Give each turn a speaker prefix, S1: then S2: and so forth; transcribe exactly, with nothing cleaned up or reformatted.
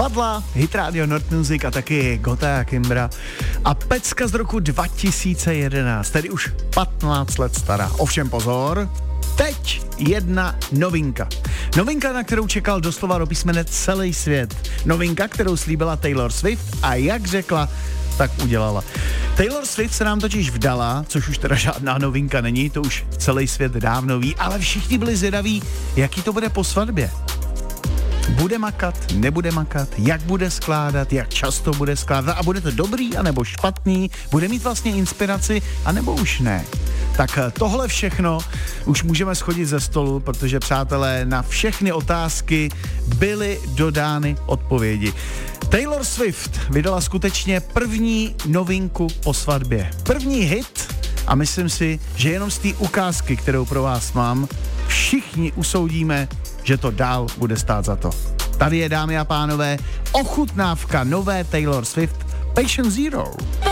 S1: padla hit Radio Nord Music a taky Gota a Kimbra a pecka z roku dva tisíce jedenáct, tedy už patnáct let stará. Ovšem pozor, teď jedna novinka. Novinka, na kterou čekal doslova do písmene celý svět. Novinka, kterou slíbila Taylor Swift a jak řekla, tak udělala. Taylor Swift se nám totiž vdala, což už teda žádná novinka není, to už celý svět dávno ví, ale všichni byli zvědaví, jaký to bude po svatbě. Bude makat, nebude makat, jak bude skládat, jak často bude skládat a bude to dobrý anebo špatný, bude mít vlastně inspiraci anebo už ne. Tak tohle všechno už můžeme schodit ze stolu, protože přátelé, na všechny otázky byly dodány odpovědi. Taylor Swift vydala skutečně první novinku po svatbě. První hit a myslím si, že jenom z té ukázky, kterou pro vás mám, všichni usoudíme, že to dál bude stát za to. Tady je, dámy a pánové, ochutnávka nové Taylor Swift Patient Zero.